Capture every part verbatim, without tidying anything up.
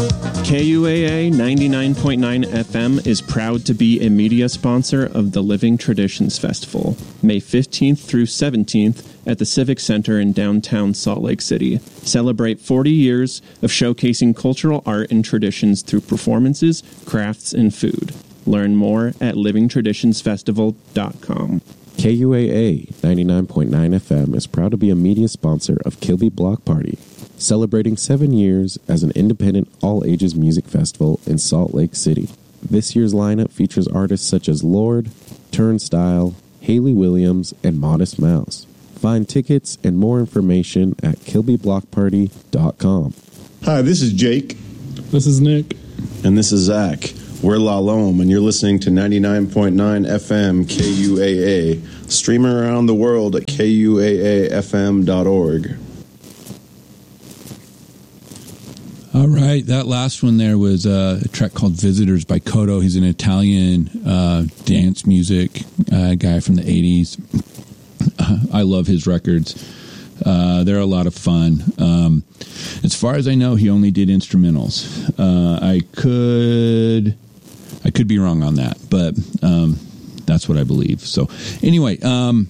K U A A ninety-nine point nine F M is proud to be a media sponsor of the Living Traditions Festival, May fifteenth through seventeenth at the Civic Center in downtown Salt Lake City. Celebrate forty years of showcasing cultural art and traditions through performances, crafts, and food. Learn more at living traditions festival dot com. K U A A ninety-nine point nine F M is proud to be a media sponsor of Kilby Block Party, celebrating seven years as an independent all-ages music festival in Salt Lake City. This year's lineup features artists such as Lorde, Turnstile, Hayley Williams, and Modest Mouse. Find tickets and more information at kilby block party dot com. Hi, this is Jake. This is Nick. And this is Zach. We're La Lome, and you're listening to ninety-nine point nine F M K U A A, streaming around the world at K U A A F M dot org. All right, that last one there was uh, a track called Visitors by Kodo. He's an Italian uh, dance music uh, guy from the eighties. I love his records. Uh, they're a lot of fun. Um, as far as I know, he only did instrumentals. Uh, I could... I could be wrong on that, but um, that's what I believe. So anyway, um,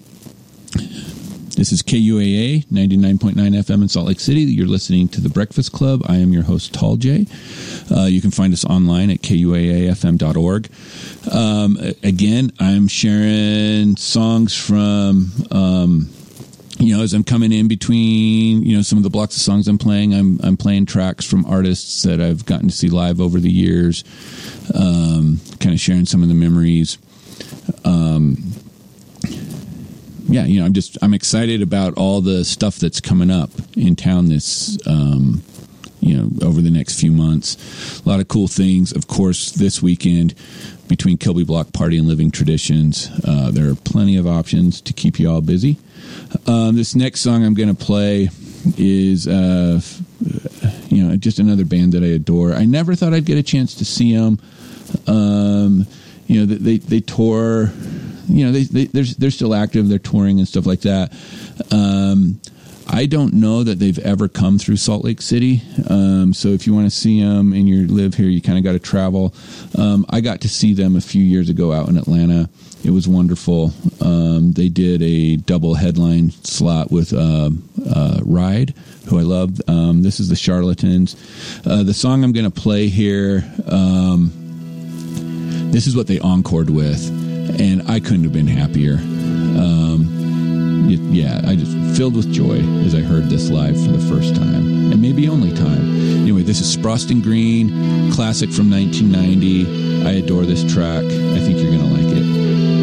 this is K U A A, ninety-nine point nine F M in Salt Lake City. You're listening to The Breakfast Club. I am your host, Tall J. Uh, you can find us online at K U A A F M dot org. Um, again, I'm sharing songs from... Um, You know, as I'm coming in between, you know, some of the blocks of songs I'm playing, I'm I'm playing tracks from artists that I've gotten to see live over the years, um, kind of sharing some of the memories. Um, yeah, you know, I'm just I'm excited about all the stuff that's coming up in town this, um, you know, over the next few months. A lot of cool things, of course, this weekend. Between Kilby Block Party and Living Traditions, uh, there are plenty of options to keep you all busy. Um, this next song I'm going to play is, uh, you know, just another band that I adore. I never thought I'd get a chance to see them. Um, you know, they they tour. You know, they they they're they're still active. They're touring and stuff like that. Um, I don't know that they've ever come through Salt Lake City. Um, so if you want to see them and you live here, you kind of got to travel. Um, I got to see them a few years ago out in Atlanta. It was wonderful. Um, they did a double headline slot with uh, uh, Ride, who I love. Um, this is the Charlatans. Uh, the song I'm going to play here, um, this is what they encored with, and I couldn't have been happier. Um, Yeah, I just filled with joy as I heard this live for the first time, and maybe only time. Anyway, this is Sprost and Green, classic from nineteen ninety. I adore this track. I think